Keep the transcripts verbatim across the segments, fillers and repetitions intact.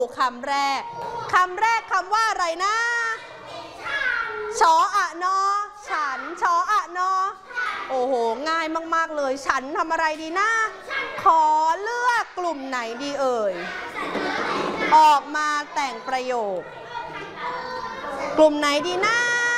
คำแรกคำแรกคำว่าอะไรนะชออะนอฉันชออะนอโอ้โหง่ายมากๆเลยฉันทำอะไรดีนะขอเลือกกลุ่มไหนดีเอ่ยออกมาแต่งประโยคกลุ่มไหนดีนะ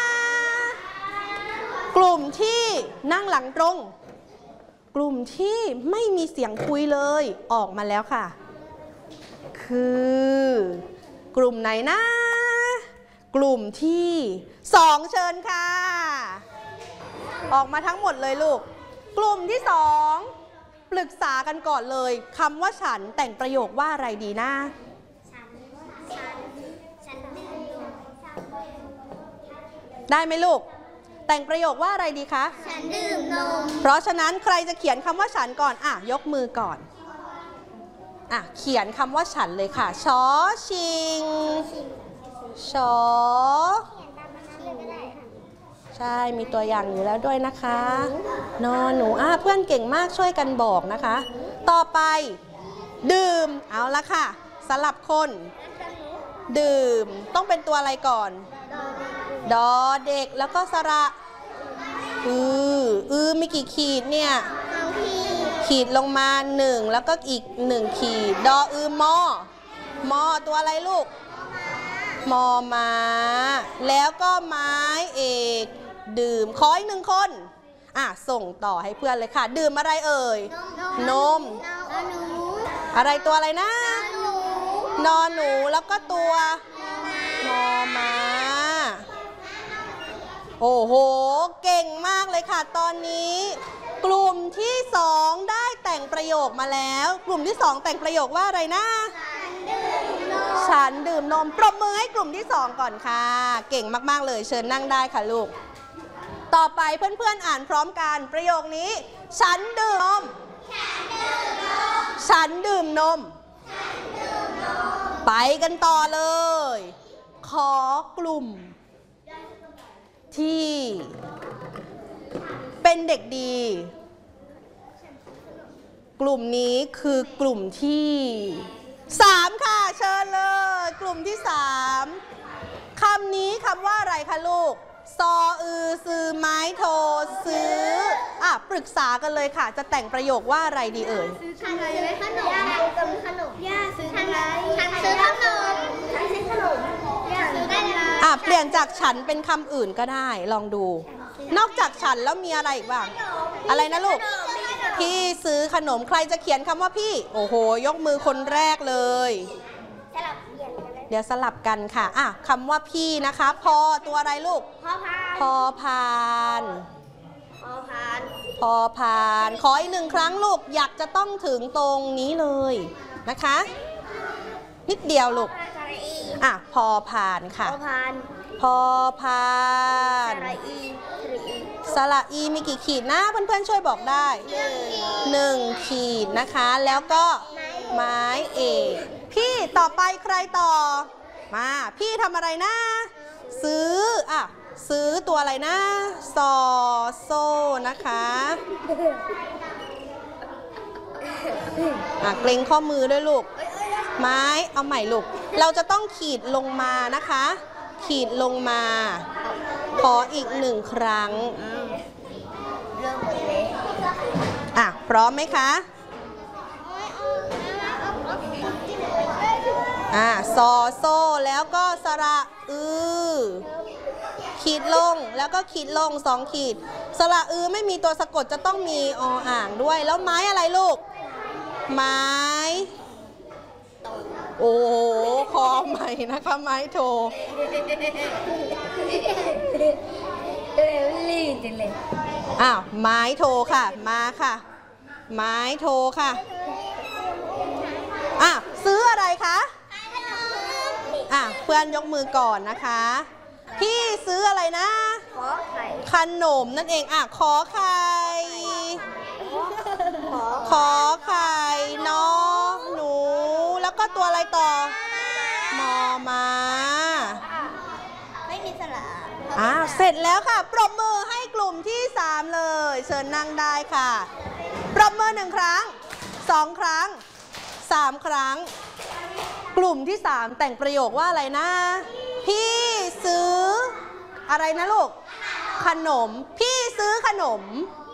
กลุ่มที่นั่งหลังตรงกลุ่มที่ไม่มีเสียงคุยเลยออกมาแล้วค่ะคือกลุ่มไหนนะกลุ่มที่สองเชิญค่ะออกมาทั้งหมดเลยลูกกลุ่มที่สองปรึกษากันก่อนเลยคำว่าฉันแต่งประโยคว่าอะไรดีนะได้ไหมลูกแต่งประโยคว่าอะไรดีคะฉันดื่มนมเพราะฉะนั้นใครจะเขียนคำว่าฉันก่อนอ่ะยกมือก่อนอ่ะเขียนคำว่าฉันเลยค่ะชอชิงชอใช่มีตัวอย่างอยู่แล้วด้วยนะคะนอหนูอ่ะเพื่อนเก่งมากช่วยกันบอกนะคะต่อไปดื่มเอาละค่ะสลับคนดื่มต้องเป็นตัวอะไรก่อนดอเด็กแล้วก็สระอืออือมีกี่ขีดเนี่ยขีดลงมาหนึ่งแล้วก็อีกหนึ่งขีดดออือมอมอตัวอะไรลูกมอมาแล้วก็ไม้เอกดื่มขออีกหนึ่งคนอ่ะส่งต่อให้เพื่อนเลยค่ะดื่มอะไรเอ่ยนมอะไรตัวอะไรนะนอหนูแล้วก็ตัวมอมาโอ้โหเก่งมากเลยค่ะตอนนี้กลุ่มที่สองได้แต่งประโยคมาแล้วกลุ่มที่สองแต่งประโยคว่าอะไรนะฉันดื่มนมปรบมือให้กลุ่มที่สองก่อนค่ะเก่งมากๆเลยเชิญนั่งได้ค่ะลูกต่อไปเพื่อนๆอ่านพร้อมกันประโยคนี้ฉันดื่มนมฉันดื่มนมไปกันต่อเลยขอกลุ่มที่เป็นเด็กดีกลุ่มนี้คือกลุ่มที่สามค่ะเชิญเลยกลุ่มที่สามคำนี้คำว่าอะไรคะลูกซออือซื้อไม้โทซื้ออ่ะปรึกษากันเลยค่ะจะแต่งประโยคว่าอะไรดีเอ่ยซื้อขนมย่าซื้อขนมย่าซื้อขนมฉันซื้อขนมฉันซื้อขนมย่าซื้อขนมอ่ะเปลี่ยนจากฉันเป็นคำอื่นก็ได้ลองดูนอกจากฉันแล้วมีอะไรอีกบ้างอะไรนะลูกพี่ซื้อขนมใครจะเขียนคำว่าพี่โอ้โหยกมือคนแรกเลยเดี๋ยวสลับกันค่ะอ่ะคำว่าพี่นะคะพอตัวอะไรลูกพอพานพอพานพอพานขออีกหนึ่งครั้งลูกอยากจะต้องถึงตรงนี้เลยนะคะนิดเดียวลูกอ่ะพอพานค่ะพอพานพอพานสระอีมีกี่ขีดนะเพื่อนๆช่วยบอกได้หนึ่งขีดนะคะแล้วก็ไม้เอกพี่ต่อไปใครต่อมาพี่ทำอะไรนะซื้ออ่ะซื้อตัวอะไรนะซอโซ่นะคะอ่ะเกรงข้อมือด้วยลูกไม้เอาใหม่ลูกเราจะต้องขีดลงมานะคะขีดลงมาขออีกหนึ่งครั้งอ่ะพร้อมไหมคะอ่ะซอโซ่แล้วก็สระอือขีดลงแล้วก็ขีดลงสองขีดสระอือไม่มีตัวสะกดจะต้องมีออ่างด้วยแล้วไม้อะไรลูกไม้โอ้โหคอใหม่นะคะไม้โทอ้าวไม้โทค่ะมาค่ะไม้โทค่ะอ่ะซื้ออะไรคะอ่ะเพื่อนยกมือก่อนนะคะพี่ซื้ออะไรนะขอไข่ขนมนั่นเองอ่ะขอไข่ขอไข่นอหนูแล้วก็ตัวอะไรต่อมอมาไม่มีสระอ่ะเสร็จแล้วค่ะปรบมือให้กลุ่มที่สามเลยเชิญนั่งได้ค่ะปรบมือหนึ่งครั้งสองครั้งสามครั้งกลุ่มที่สามแต่งประโยคว่าอะไรนะพี่ซื้ออะไรนะลูกขนมพี่ซื้อขนม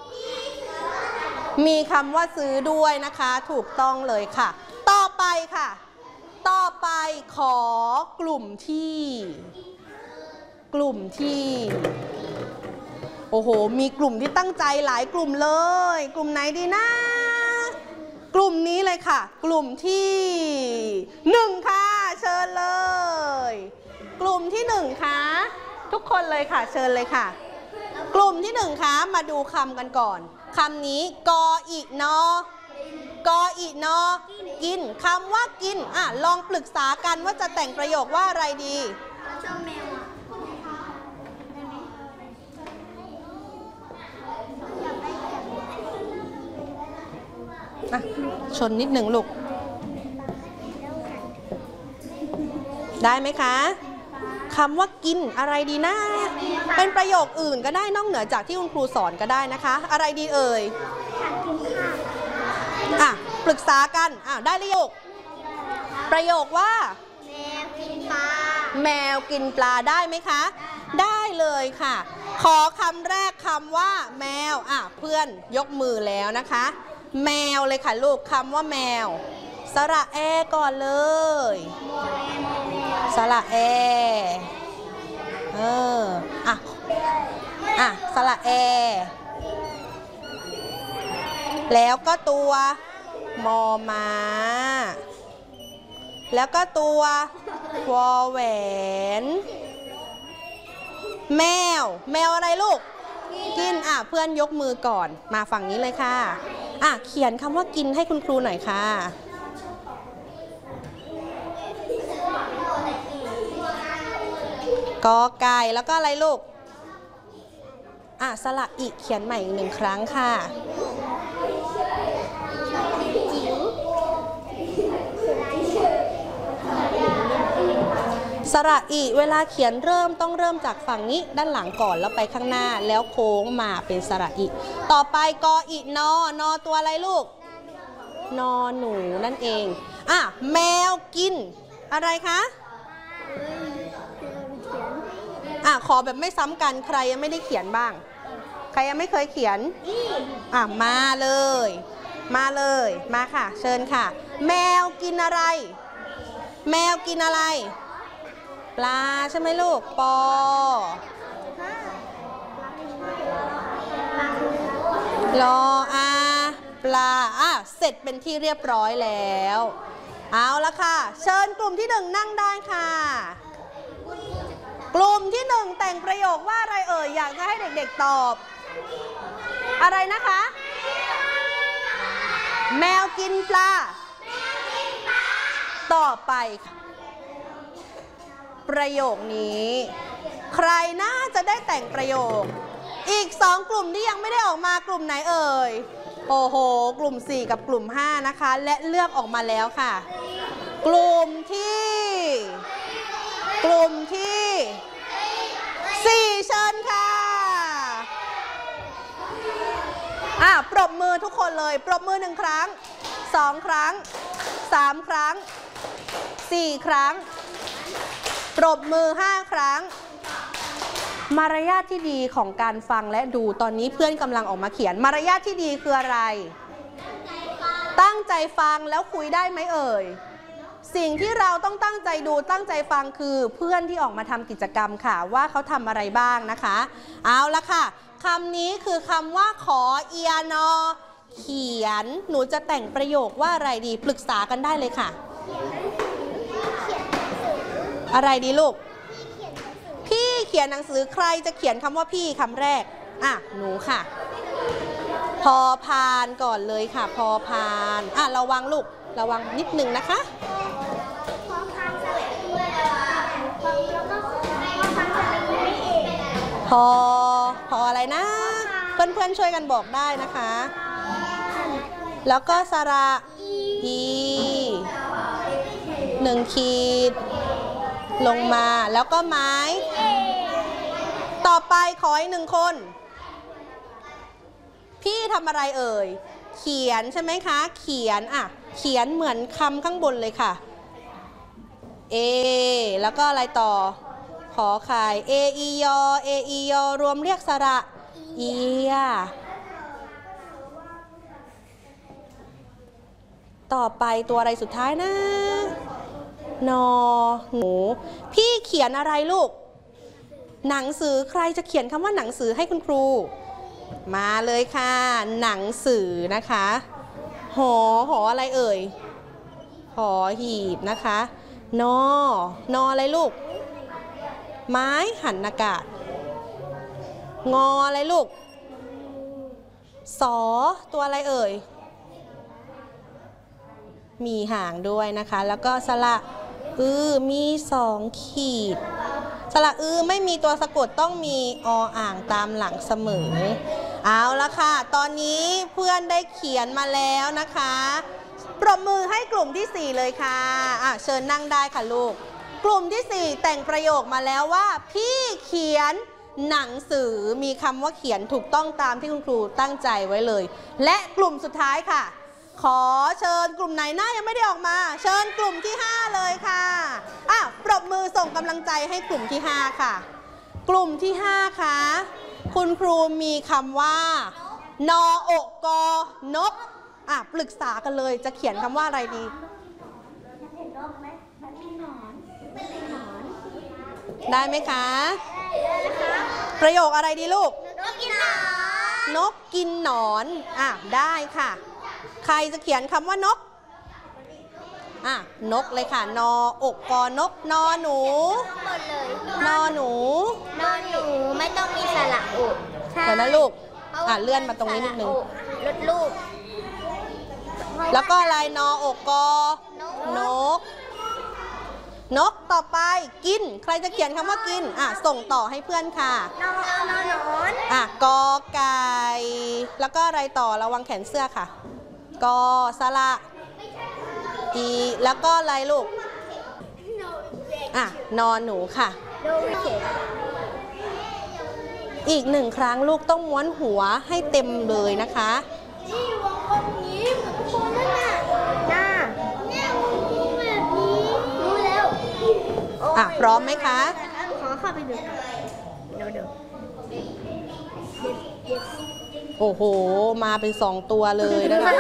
มีคำว่าซื้อด้วยนะคะถูกต้องเลยค่ะต่อไปค่ะต่อไปขอกลุ่มที่กลุ่มที่โอ้โหมีกลุ่มที่ตั้งใจหลายกลุ่มเลยกลุ่มไหนดีนะกลุ่มนี้เลยค่ะกลุ่มที่หนึ่งค่ะเชิญเลยกลุ่มที่หนึ่งค่ะทุกคนเลยค่ะเชิญเลยค่ะกลุ่มที่หนึ่งค่ะมาดูคำกันก่อนคำนี้กออินอกออินอกินคำว่ากินอ่ะลองปรึกษากันว่าจะแต่งประโยคว่าอะไรดีชอบแมวอ่ะชนนิดหนึ่งลูกได้ไหมคะคำว่ากินอะไรดีนะเป็นประโยคอื่นก็ได้นอกเหนือจากที่คุณครูสอนก็ได้นะคะอะไรดีเอ่ยอ่ะปรึกษากันอ่ะได้ประโยคประโยคว่าแมวกินปลาแมวกินปลาได้ไหมคะได้เลยค่ะขอคำแรกคำว่าแมวอ่ะเพื่อนยกมือแล้วนะคะแมวเลยค่ะลูกคำว่าแมวสระแอก่อนเลยสระแอเอออ่ะอ่ะสระแอแล้วก็ตัวมอม้าแล้วก็ตัววอแหวนแมวแมวอะไรลูกกินอ่ะเพื่อนยกมือก่อนมาฝั่งนี้เลยค่ะอ่ะเขียนคำว่ากินให้คุณครูหน่อยค่ะกอไก่แล้วก็อะไรลูกอ่ะสระอิเขียนใหม่อีกหนึ่งครั้งค่ะสระอิเวลาเขียนเริ่มต้องเริ่มจากฝั่งนี้ด้านหลังก่อนแล้วไปข้างหน้าแล้วโค้งมาเป็นสระอิต่อไปกออินอนอตัวอะไรลูกนอหนูนั่นเองอ่ะแมวกินอะไรคะอ่ะขอแบบไม่ซ้ำกันใครยังไม่ได้เขียนบ้างใครยังไม่เคยเขียนอ่ะมาเลยมาเลยมาค่ะเชิญค่ะแมวกินอะไรแมวกินอะไรปลาใช่ไหมลูกปอรออาปลาอ่ะเสร็จเป็นที่เรียบร้อยแล้วเอาละค่ะเชิญกลุ่มที่หนึ่งนั่งได้ค่ะกลุ่มที่หนึ่งแต่งประโยคว่าอะไรเอ่ยอยากจะให้เด็กๆตอบอะไรนะคะแมวกินปลาต่อไปค่ะประโยคนี้ใครน่าจะได้แต่งประโยคอีกสองกลุ่มที่ยังไม่ได้ออกมากลุ่มไหนเอ่ยโอ้โหกลุ่มสี่กับกลุ่มห้านะคะและเลือกออกมาแล้วค่ะกลุ่มที่กลุ่มที่สี่เชิญค่ะอ่ะปรบมือทุกคนเลยปรบมือหนึ่งครั้งสองครั้งสามครั้งสี่ครั้งปรบมือห้าครั้งมารยาทที่ดีของการฟังและดูตอนนี้เพื่อนกำลังออกมาเขียนมารยาทที่ดีคืออะไรตั้งใจฟังแล้วคุยได้ไหมเอ่ยสิ่งที่เราต้องตั้งใจดูตั้งใจฟังคือเพื่อนที่ออกมาทำกิจกรรมค่ะว่าเขาทำอะไรบ้างนะคะเอาละค่ะคำนี้คือคำว่าขอเอียนอเขียนหนูจะแต่งประโยคว่าอะไรดีปรึกษากันได้เลยค่ะอะไรดีลูกพี่เขียนหนังสือใครจะเขียนคำว่าพี่คำแรกอ่ะหนูค่ะพอพานก่อนเลยค่ะพอพานอ่ะระวังลูกระวังนิดนึงนะคะพอพออะไรนะเพื่อนๆช่วยกันบอกได้นะคะแล้วก็สระอีหนึ่งขีดลงมาแล้วก็ไม้ต่อไปขออีกหนึ่งคนพี่ทำอะไรเอ่ยเขียนใช่ไหมคะเขียนอ่ะเขียนเหมือนคำข้างบนเลยค่ะ A แล้วก็อะไรต่อขอไข่ A E ยอ A E ยอรวมเรียกสระเอียต่อไปตัวอะไรสุดท้ายนะนอหนูพี่เขียนอะไรลูกหนังสือใครจะเขียนคำว่าหนังสือให้คุณครูมาเลยค่ะหนังสือนะคะหอหออะไรเอ่ยหอหีบนะคะนอนออะไรลูกไม้หันอากาศงออะไรลูกสอตัวอะไรเอ่ยมีหางด้วยนะคะแล้วก็สระอือมีสองขีดสระอือไม่มีตัวสะกดต้องมีออ่างตามหลังเสมอเอาละค่ะตอนนี้เพื่อนได้เขียนมาแล้วนะคะปรบมือให้กลุ่มที่สี่เลยค่ะอ่ะเชิญนั่งได้ค่ะลูกกลุ่มที่สี่แต่งประโยคมาแล้วว่าพี่เขียนหนังสือมีคำว่าเขียนถูกต้องตามที่คุณครูตั้งใจไว้เลยและกลุ่มสุดท้ายค่ะขอเชิญกลุ่มไหนหน้ายังไม่ได้ออกมาเชิญกลุ่มที่ห้าเลยค่ะอ่ะปรบมือส่งกำลังใจให้กลุ่มที่ห้าค่ะกลุ่มที่ห้าค่ะคุณครูมีคำว่านออกกนกอ่ะปรึกษากันเลยจะเขียนคำว่าอะไรดีได้ไหมคะประโยคอะไรดีลูกนกกินหนอนนกกินหนอนอ่ะได้ค่ะใครจะเขียนคำว่านกอ่ะนกเลยค่ะนออกกนกนอหนูนอหนูนอหนูไม่ต้องมีสระอุเดี๋ยวนะลูกอ่ะเลื่อนมาตรงนี้นิดนึงลดลูกแล้วก็อะไรนออกกนกนกต่อไปกินใครจะเขียนคำว่ากินอ่ะส่งต่อให้เพื่อนค่ะนอนนอนนอนอ่ะกอไก่แล้วก็อะไรต่อระวังแขนเสื้อค่ะกอสระอีแล้วก็อะไรลูกอ่ะนอนหนูค่ะอีกหนึ่งครั้งลูกต้องม้วนหัวให้เต็มเลยนะคะนี่วงกลมนี้เหมือนโคนนั่นน่ะน่าเนี่ยวงกลมแบบนี้รู้แล้วอ่ะพร้อมไหมคะขอเข้าไปดูเดี๋ยวเดี๋ยวโอ้โหมาเป็นสองตัวเลยนะคะ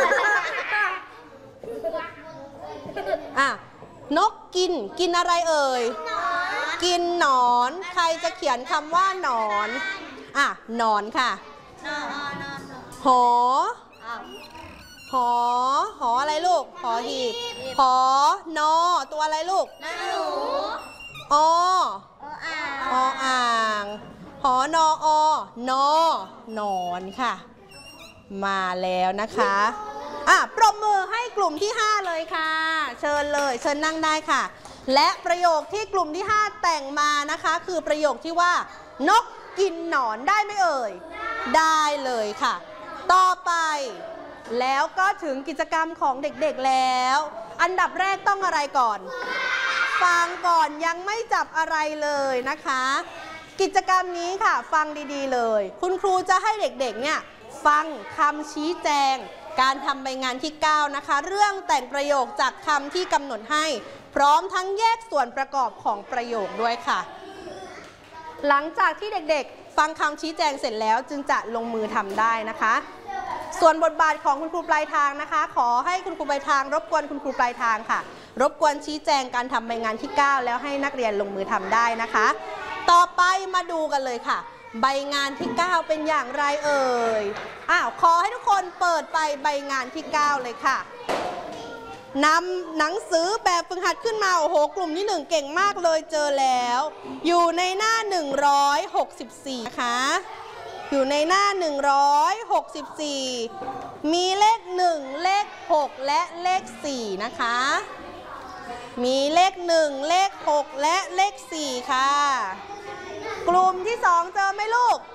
อ่ะนกกินกินอะไรเอ่ยกินหนอนใครจะเขียนคำว่าหนอนอ่ะหนอนค่ะหอหอหออะไรลูกหอหีบหอนอตัวอะไรลูกออออ่างหอนออนอนอนค่ะมาแล้วนะคะอ่ะปรบมือให้กลุ่มที่ห้าเลยค่ะเชิญเลยเชิญนั่งได้ค่ะและประโยคที่กลุ่มที่ห้าแต่งมานะคะคือประโยคที่ว่านกกินหนอนได้ไหมเอ่ยได้เลยค่ะต่อไปแล้วก็ถึงกิจกรรมของเด็กๆแล้วอันดับแรกต้องอะไรก่อนฟังก่อนยังไม่จับอะไรเลยนะคะกิจกรรมนี้ค่ะฟังดีๆเลยคุณครูจะให้เด็กๆเนี่ยฟังคำชี้แจงการทำใบงานที่เก้านะคะเรื่องแต่งประโยคจากคำที่กำหนดให้พร้อมทั้งแยกส่วนประกอบของประโยคด้วยค่ะหลังจากที่เด็กๆฟังคำชี้แจงเสร็จแล้วจึงจะลงมือทำได้นะคะส่วนบทบาทของคุณครูปลายทางนะคะขอให้คุณครูปลายทางรบกวนคุณครูปลายทางค่ะรบกวนชี้แจงการทำใบงานที่เก้าแล้วให้นักเรียนลงมือทำได้นะคะต่อไปมาดูกันเลยค่ะใบงานที่เก้าเป็นอย่างไรเอ่ยอ้าวขอให้ทุกคนเปิดไปใบงานที่เก้าเลยค่ะนำหนังสือแบบฝึกหัดขึ้นมาโอ้โหกลุ่มที่หนึ่งเก่งมากเลยเจอแล้วอยู่ในหน้าหนึ่งร้อยหกสิบสี่นะคะอยู่ในหน้าหนึ่งร้อยหกสิบสี่มีเลขหนึ่งเลขหกและเลขสี่นะคะมีเลขหนึ่งเลขหกและเลขสี่ค่ะกลุ่มที่สองเจอไหมลูก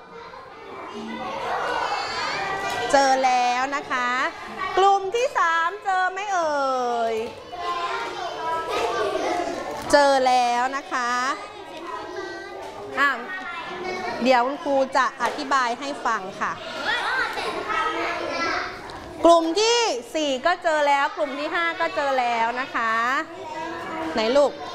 เจอแล้วนะคะกลุ่มที่สามเจอไหมเอ่ยเจอแล้วนะคะอ่ะเดี๋ยวคุณครูจะอธิบายให้ฟังค่ะกลุ่มที่สี่ก็เจอแล้วกลุ่มที่ห้าก็เจอแล้วนะคะไหนลูก